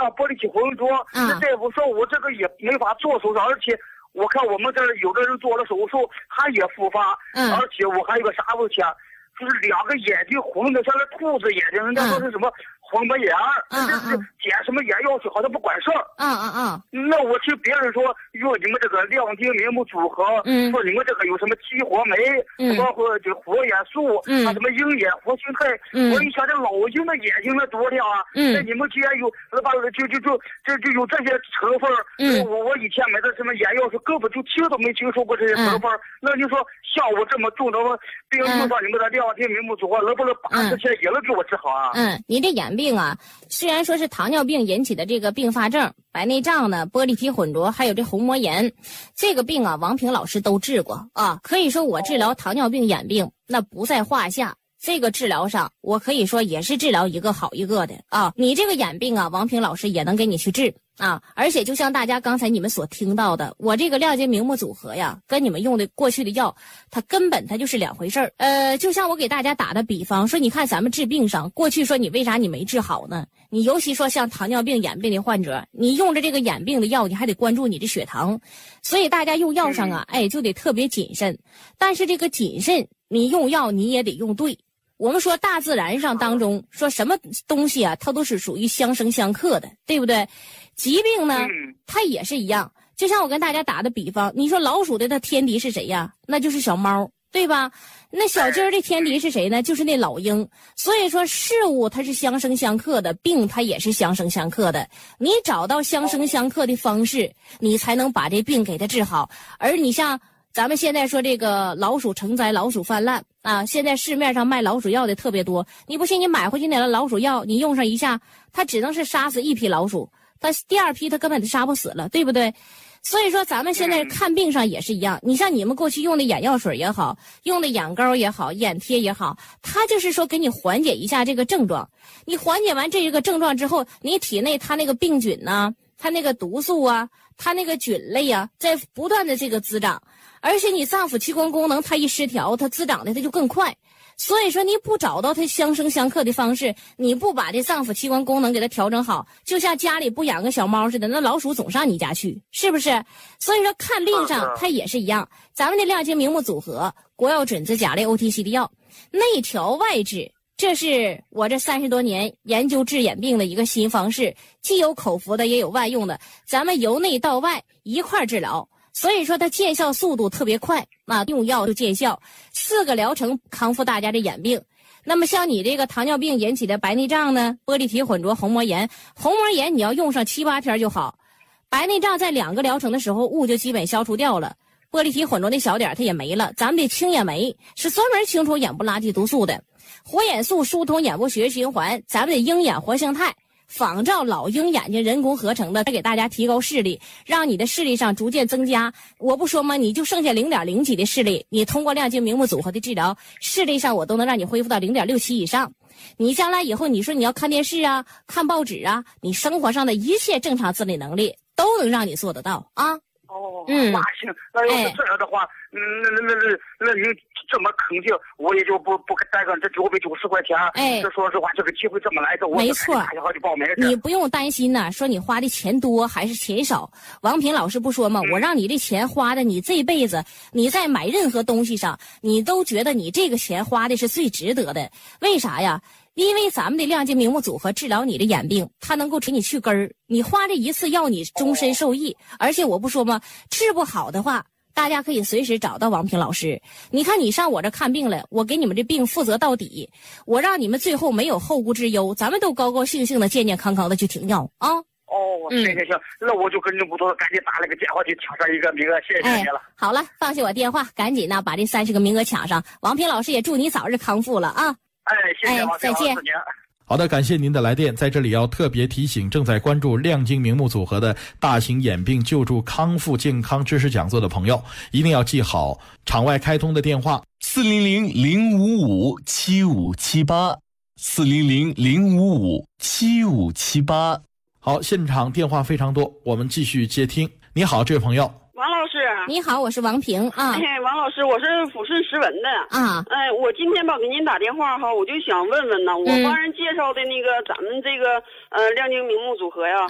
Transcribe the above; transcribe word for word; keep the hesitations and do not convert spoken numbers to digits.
上玻璃体浑浊，那大夫说我这个也没法做手术，而且我看我们这儿有的人做了手术，他也复发， 嗯， 而且我还有个啥问题啊？就是两个眼睛红的像那兔子眼睛，人家说是什么红白眼儿， 嗯嗯嗯， 点什么眼药水好像不管事儿， 嗯嗯嗯。 那我听别人说用你们这个亮晶明目组合，嗯，说你们这个有什么激活酶，嗯，什么或这活眼素，嗯，啊什么鹰眼活性肽，嗯，我一想这老鹰的眼睛那多亮啊，嗯，那你们既然有把就就就就就有这些成分，嗯，我我以前买的什么眼药水根本就听都没听说过这些成分，嗯，那你说像我这么重的病用上你们的亮晶明目组合，能不能把这些也能给我治好啊？ 嗯，你这眼病啊，虽然说是糖尿病引起的这个并发症，白内障呢，玻璃体混浊，还有这虹膜炎，这个病啊，王平老师都治过啊。可以说我治疗糖尿病眼病那不在话下。这个治疗上，我可以说也是治疗一个好一个的啊。你这个眼病啊，王平老师也能给你去治啊。而且就像大家刚才你们所听到的，我这个亮晶明目组合呀，跟你们用的过去的药，它根本它就是两回事儿。呃，就像我给大家打的比方说，你看咱们治病上，过去说你为啥你没治好呢？你尤其说像糖尿病眼病的患者，你用着这个眼病的药，你还得关注你的血糖，所以大家用药上啊，哎，就得特别谨慎。但是这个谨慎，你用药你也得用对。我们说大自然上当中说什么东西啊，它都是属于相生相克的，对不对？疾病呢，它也是一样。就像我跟大家打的比方，你说老鼠的它天敌是谁呀？那就是小猫，对吧？那小鸡儿的天敌是谁呢？就是那老鹰。所以说事物它是相生相克的，病它也是相生相克的。你找到相生相克的方式，你才能把这病给它治好。而你像咱们现在说这个老鼠成灾，老鼠泛滥啊！现在市面上卖老鼠药的特别多，你不信你买回去那个老鼠药，你用上一下，它只能是杀死一批老鼠，它第二批它根本就杀不死了，对不对？所以说咱们现在看病上也是一样，你像你们过去用的眼药水也好，用的眼膏也好，眼贴也好，它就是说给你缓解一下这个症状。你缓解完这个症状之后，你体内它那个病菌呢，它那个毒素啊，它那个菌类啊，在不断的这个滋长。而且你脏腑器官功能它一失调，它滋长的它就更快。所以说你不找到它相生相克的方式，你不把这脏腑器官功能给它调整好，就像家里不养个小猫似的，那老鼠总上你家去，是不是？所以说看病上它也是一样，咱们的亮晶明目组合，国药准字甲类 O T C 的药，内调外治，这是我这三十多年研究治眼病的一个新方式，既有口服的也有外用的，咱们由内到外一块治疗。所以说它见效速度特别快啊，用药就见效，四个疗程康复大家的眼病。那么像你这个糖尿病引起的白内障呢，玻璃体混浊、虹膜炎，虹膜炎你要用上七八天就好，白内障在两个疗程的时候雾就基本消除掉了，玻璃体混浊的小点它也没了。咱们的清眼酶是专门清除眼部垃圾毒素的，活眼素疏通眼部血液循环，咱们的鹰眼活性肽仿照老鹰眼睛人工合成的，给大家提高视力，让你的视力上逐渐增加。我不说吗？你就剩下 零点零 几的视力，你通过亮晶明目组合的治疗，视力上我都能让你恢复到 零点六七 以上。你将来以后你说你要看电视啊，看报纸啊，你生活上的一切正常自理能力都能让你做得到啊。 哦，嗯，那行，那要是这样的话，嗯，那那那那那您这么肯定，我也就不不带上这九百九十块钱。哎，这说实话，这个机会这么来的，我没错， 打电话就报名。 你不用担心呐，说你花的钱多还是钱少。王平老师不说吗？嗯、我让你这钱花的，你这辈子你在买任何东西上，你都觉得你这个钱花的是最值得的。为啥呀？因为咱们的亮晶明目组合治疗你的眼病，它能够给你去根儿，你花这一次药你终身受益。而且我不说吗？治不好的话，大家可以随时找到王平老师。你看你上我这看病了，我给你们这病负责到底，我让你们最后没有后顾之忧，咱们都高高兴兴的健健康康的去停药啊。 哦，行行行，那我就跟您不多，赶紧打了个电话去抢上一个名额，谢谢您了。哎、 好了，放下我电话，赶紧呢把这三十个名额抢上。王平老师也祝你早日康复了啊。 哎，谢谢， 哎，再见。 好的，感谢您的来电。在这里要特别提醒正在关注亮晶明目组合的大型眼病救助康复健康知识讲座的朋友，一定要记好场外开通的电话四零零零五五七五七八四零零零五五七五七八。 好，现场电话非常多，我们继续接听。你好，这位朋友。 王老师， 你好，我是王平啊。 哎，王老师，我是抚顺石文的啊。 哎，我今天吧给您打电话哈，我就想问问呢，我帮人介绍的那个咱们这个呃亮晶明目组合呀，